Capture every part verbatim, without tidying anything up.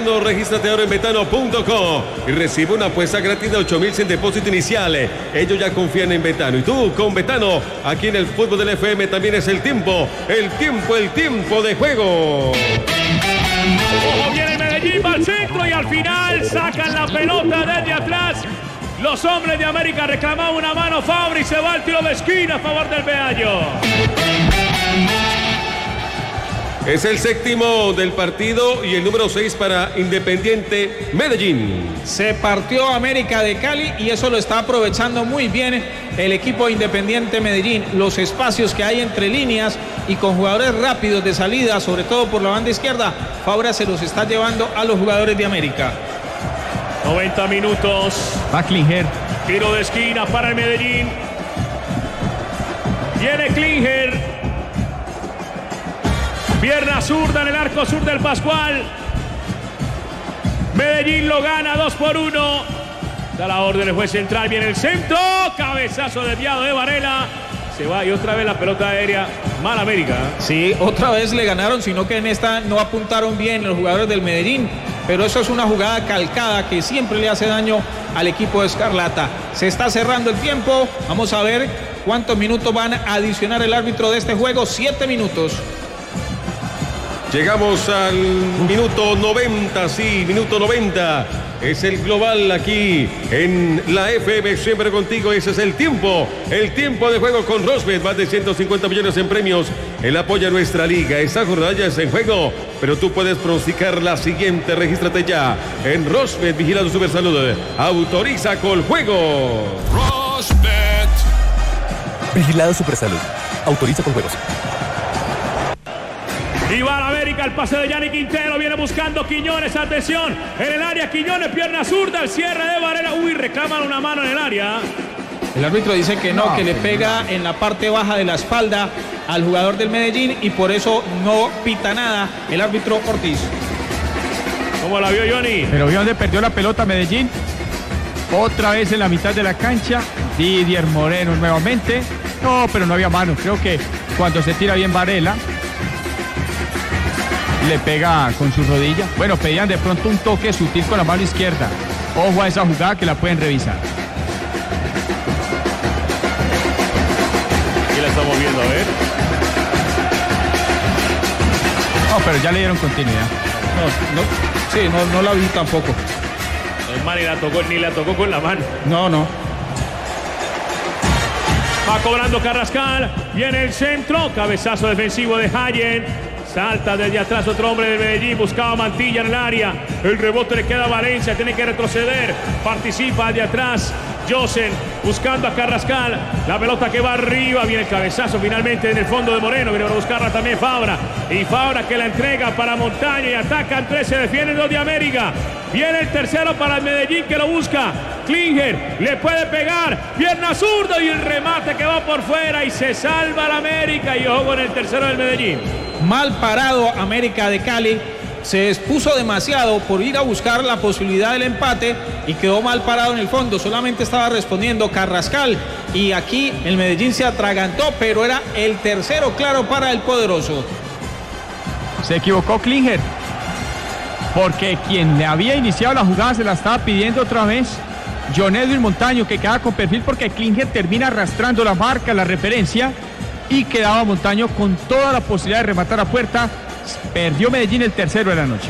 Betano, regístrate ahora en betano punto com y recibe una apuesta gratis de ocho mil sin depósito inicial. Ellos ya confían en Betano. Y tú, con Betano, aquí en el fútbol del F M también es el tiempo, el tiempo, el tiempo de juego. Ojo, viene Medellín, va al centro y al final sacan la pelota desde atrás. Los hombres de América reclamaban una mano. Fabra y se va al tiro de esquina a favor del Medallo. Es el séptimo del partido y el número seis para Independiente Medellín. Se partió América de Cali y eso lo está aprovechando muy bien el equipo de Independiente Medellín. Los espacios que hay entre líneas y con jugadores rápidos de salida, sobre todo por la banda izquierda, Fabra se los está llevando a los jugadores de América. noventa minutos. Va Klinger. Tiro de esquina para el Medellín. Viene Klinger. Pierna zurda en el arco sur del Pascual. Medellín lo gana dos por uno. Da la orden el juez central. Viene el centro. Cabezazo desviado de Varela. Se va y otra vez la pelota aérea. Mal América. Sí, otra vez le ganaron, sino que en esta no apuntaron bien los jugadores del Medellín. Pero eso es una jugada calcada que siempre le hace daño al equipo de Escarlata. Se está cerrando el tiempo. Vamos a ver cuántos minutos van a adicionar el árbitro de este juego. Siete minutos. Llegamos al minuto noventa, sí, minuto noventa. Es el global aquí en la F M, siempre contigo. Ese es el tiempo, el tiempo de juego con Rosbet. Más de ciento cincuenta millones en premios. Él apoya a nuestra liga. Esta jornada ya es en juego, pero tú puedes pronosticar la siguiente. Regístrate ya en Rosbet, vigilado Supersalud. Autoriza con juego. Rosbet. Vigilado Supersalud. Autoriza con juegos. Y va a América, el pase de Yanni Quintero, viene buscando Quiñones, atención, en el área Quiñones, pierna zurda, el cierre de Varela, uy, reclaman una mano en el área. El árbitro dice que no, No, que le que pega en la parte baja de la espalda al jugador del Medellín y por eso no pita nada el árbitro Ortiz. ¿Cómo la vio Johnny? Pero vio dónde perdió la pelota Medellín. Otra vez en la mitad de la cancha. Didier Moreno nuevamente. No, pero no había mano. Creo que cuando se tira bien Varela, le pega con su rodilla. Bueno, pedían de pronto un toque sutil con la mano izquierda. Ojo a esa jugada que la pueden revisar. Aquí la estamos viendo, a ver. No, pero ya le dieron continuidad. No, no, sí, no, no la vi tampoco. El man ni la tocó, ni la tocó con la mano. No, no. Va cobrando Carrascal, viene el centro, cabezazo defensivo de Hayen. Salta desde atrás otro hombre de Medellín, buscaba Mantilla en el área. El rebote le queda a Valencia, tiene que retroceder. Participa de atrás Josen, buscando a Carrascal. La pelota que va arriba, viene el cabezazo finalmente en el fondo de Moreno. Viene a buscarla también Fabra. Y Fabra que la entrega para Montaña y atacan tres, se defienden dos de América. Viene el tercero para el Medellín que lo busca. Klinger le puede pegar, pierna zurda y el remate que va por fuera y se salva la América. Y ojo con el tercero del Medellín. Mal parado América de Cali, se expuso demasiado por ir a buscar la posibilidad del empate y quedó mal parado en el fondo, solamente estaba respondiendo Carrascal y aquí el Medellín se atragantó, pero era el tercero claro para el poderoso. Se equivocó Klinger, porque quien le había iniciado la jugada se la estaba pidiendo otra vez John Edwin Montaño, que queda con perfil porque Klinger termina arrastrando la marca, la referencia, y quedaba Montaño con toda la posibilidad de rematar a puerta. Perdió Medellín el tercero de la noche.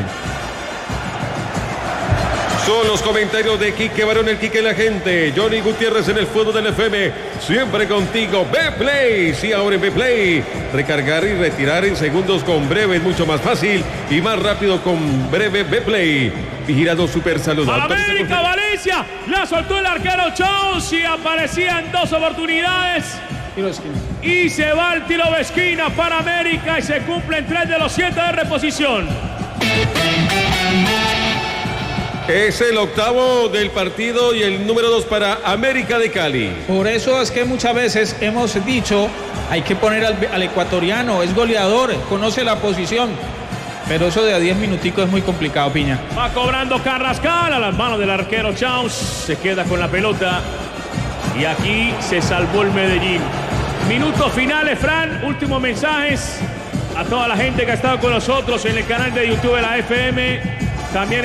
Son los comentarios de Quique Barón, el Quique la gente. Johnny Gutiérrez en el fútbol del F M. Siempre contigo. B-Play. Sí, ahora en B-Play. Recargar y retirar en segundos con Breve es mucho más fácil y más rápido con Breve B-Play. Vigilado Supersalud. América, Valencia. La soltó el arquero Jones y aparecían dos oportunidades. Tiro de esquina. Y se va el tiro de esquina para América y se cumplen tres de los siete de reposición. Es el octavo del partido y el número dos para América de Cali. Por eso es que muchas veces hemos dicho, hay que poner al, al ecuatoriano, es goleador, conoce la posición. Pero eso de a diez minuticos es muy complicado, Piña. Va cobrando Carrascal a las manos del arquero Chauns. Se queda con la pelota. Y aquí se salvó el Medellín. Minutos finales, Fran. Últimos mensajes a toda la gente que ha estado con nosotros en el canal de YouTube de la F M. También